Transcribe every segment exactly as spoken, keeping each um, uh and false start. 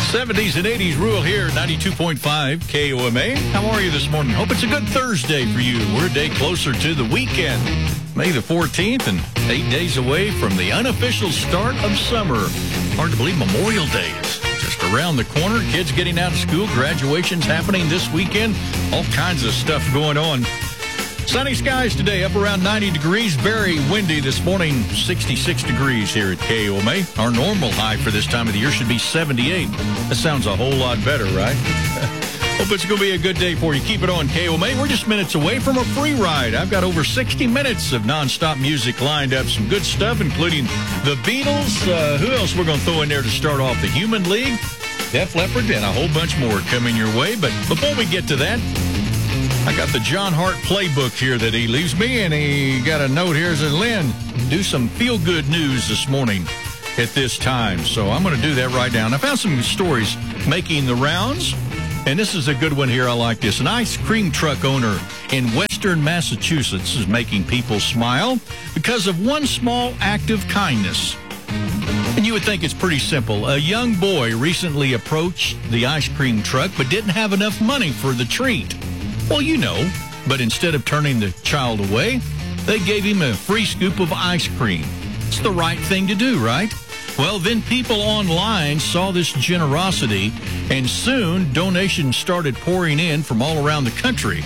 seventies and eighties rule here, ninety-two point five K O M A. How are you this morning? Hope it's a good Thursday for you. We're a day closer to the weekend, May the fourteenth, and eight days away from the unofficial start of summer. Hard to believe Memorial Day is just around the corner. Kids getting out of school, graduations happening this weekend, all kinds of stuff going on. Sunny skies today, up around ninety degrees. Very windy this morning, sixty-six degrees here at K O M A. Our normal high for this time of the year should be seventy-eight. That sounds a whole lot better, right? Hope it's going to be a good day for you. Keep it on K O M A. We're just minutes away from a free ride. I've got over sixty minutes of nonstop music lined up. Some good stuff, including the Beatles. Uh, who else we're going to throw in there to start off? The Human League, Def Leppard, and a whole bunch more coming your way. But before we get to that, I got the John Hart playbook here that he leaves me, and he got a note here that says, Lynn, do some feel-good news this morning at this time. So I'm going to do that right now. And I found some stories making the rounds, and this is a good one here. I like this. An ice cream truck owner in western Massachusetts is making people smile because of one small act of kindness. And you would think it's pretty simple. A young boy recently approached the ice cream truck but didn't have enough money for the treat. Well, you know, but instead of turning the child away, they gave him a free scoop of ice cream. It's the right thing to do, right? Well, then people online saw this generosity, and soon donations started pouring in from all around the country.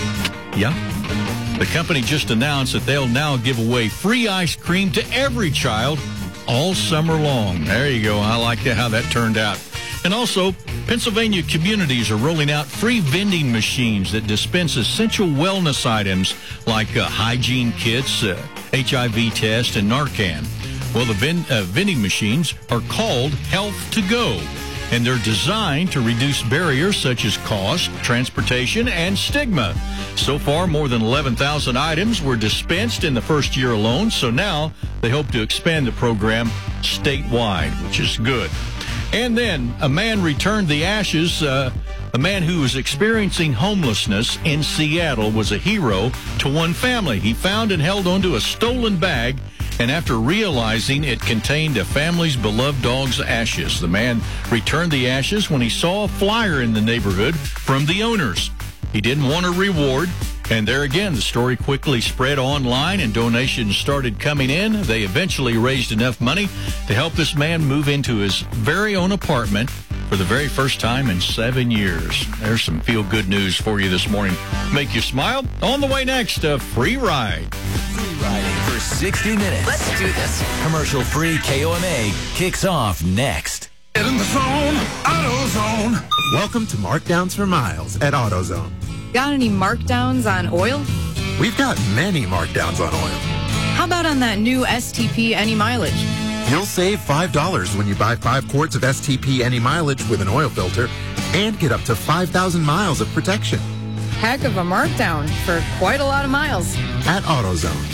Yeah. The company just announced that they'll now give away free ice cream to every child all summer long. There you go. I like that, how that turned out. And also, Pennsylvania communities are rolling out free vending machines that dispense essential wellness items like uh, hygiene kits, uh, H I V tests, and Narcan. Well, the ven- uh, vending machines are called Health to Go, and they're designed to reduce barriers such as cost, transportation, and stigma. So far, more than eleven thousand items were dispensed in the first year alone, so now they hope to expand the program statewide, which is good. And then a man returned the ashes. Uh, a man who was experiencing homelessness in Seattle was a hero to one family. He found and held onto a stolen bag, and after realizing it contained a family's beloved dog's ashes, the man returned the ashes when he saw a flyer in the neighborhood from the owners. He didn't want a reward. And there again, the story quickly spread online and donations started coming in. They eventually raised enough money to help this man move into his very own apartment for the very first time in seven years. There's some feel-good news for you this morning. Make you smile. On the way next, a free ride. Free riding for sixty minutes. Let's do this. Commercial-free K O M A kicks off next. Get in the zone, AutoZone. Welcome to Markdowns for Miles at AutoZone. Got any markdowns on oil? We've got many markdowns on oil. How about on that new S T P Any Mileage? You'll save five dollars when you buy five quarts of S T P Any Mileage with an oil filter and get up to five thousand miles of protection. Heck of a markdown for quite a lot of miles. At AutoZone.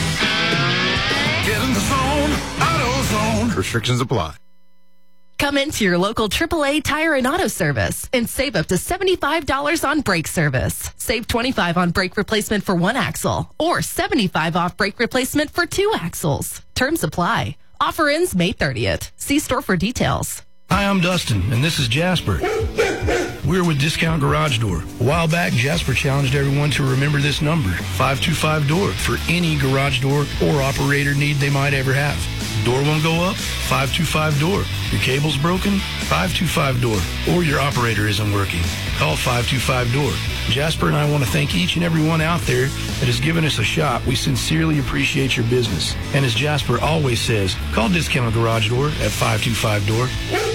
Get in the zone, AutoZone. Restrictions apply. Come into your local triple A Tire and Auto Service and save up to seventy-five dollars on brake service. Save twenty-five dollars on brake replacement for one axle or seventy-five dollars off brake replacement for two axles. Terms apply. Offer ends May thirtieth. See store for details. Hi, I'm Dustin, and this is Jasper. We're with Discount Garage Door. A while back, Jasper challenged everyone to remember this number, five two five door, for any garage door or operator need they might ever have. Door won't go up? five two five door. Your cable's broken? five two five door. Or your operator isn't working? Call five two five door. Jasper and I want to thank each and every one out there that has given us a shot. We sincerely appreciate your business. And as Jasper always says, call Discount Garage Door at five two five door.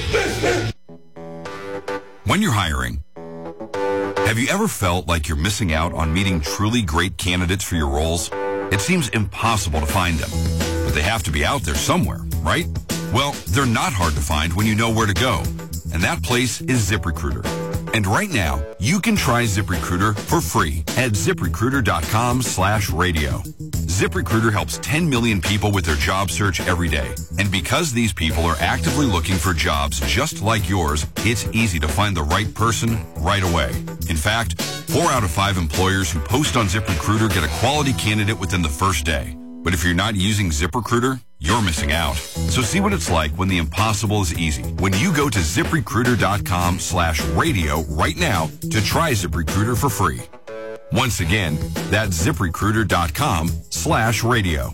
When you're hiring, have you ever felt like you're missing out on meeting truly great candidates for your roles? It seems impossible to find them, but they have to be out there somewhere, right? Well, they're not hard to find when you know where to go, and that place is ZipRecruiter. And right now, you can try ZipRecruiter for free at ZipRecruiter.com slash radio. ZipRecruiter helps ten million people with their job search every day. And because these people are actively looking for jobs just like yours, it's easy to find the right person right away. In fact, four out of five employers who post on ZipRecruiter get a quality candidate within the first day. But if you're not using ZipRecruiter, you're missing out. So see what it's like when the impossible is easy. When you go to ZipRecruiter.com slash radio right now to try ZipRecruiter for free. Once again, that's ZipRecruiter.com slash radio.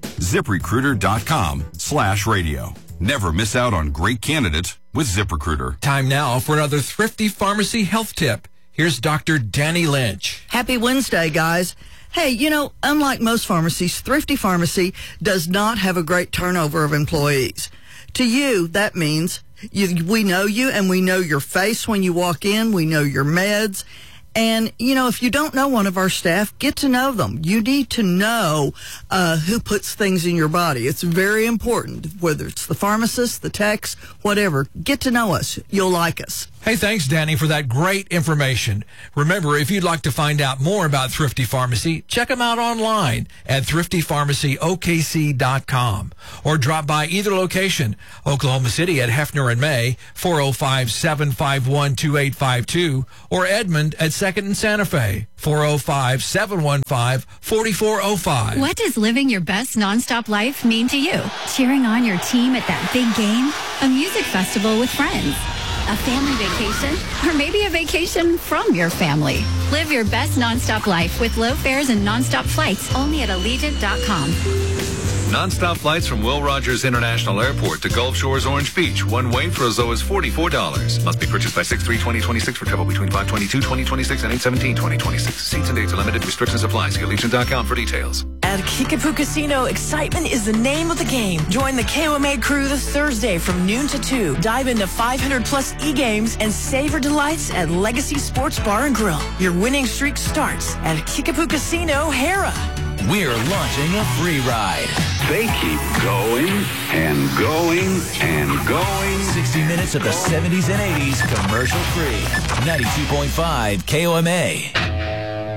ZipRecruiter.com slash radio. Never miss out on great candidates with ZipRecruiter. Time now for another Thrifty Pharmacy health tip. Here's Doctor Danny Lynch. Happy Wednesday, guys. Hey, you know, unlike most pharmacies, Thrifty Pharmacy does not have a great turnover of employees. To you, that means you, we know you and we know your face when you walk in. We know your meds. And, you know, if you don't know one of our staff, get to know them. You need to know uh, who puts things in your body. It's very important, whether it's the pharmacist, the techs, whatever. Get to know us. You'll like us. Hey, thanks, Danny, for that great information. Remember, if you'd like to find out more about Thrifty Pharmacy, check them out online at thrifty pharmacy o k c dot com or drop by either location, Oklahoma City at Hefner and May, four oh five, seven five one, two eight five two, or Edmond at second and Santa Fe, four oh five, seven one five, four four oh five. What does living your best nonstop life mean to you? Cheering on your team at that big game? A music festival with friends? A family vacation? Or maybe a vacation from your family? Live your best nonstop life with low fares and nonstop flights only at Allegiant dot com. Non-stop flights from Will Rogers International Airport to Gulf Shores Orange Beach. One way for as low as forty-four dollars. Must be purchased by six three twenty twenty-six for travel between five twenty-two twenty twenty-six and eight seventeen twenty twenty-six. Seats and dates are limited. Restrictions apply. See Allegiant dot com for details. At Kickapoo Casino, excitement is the name of the game. Join the K O M A crew this Thursday from noon to two. Dive into five hundred plus e-games and savor delights at Legacy Sports Bar and Grill. Your winning streak starts at Kickapoo Casino, Hera. We're launching a free ride. They keep going and going and going. sixty minutes of the seventies and eighties commercial free. ninety-two point five K O M A.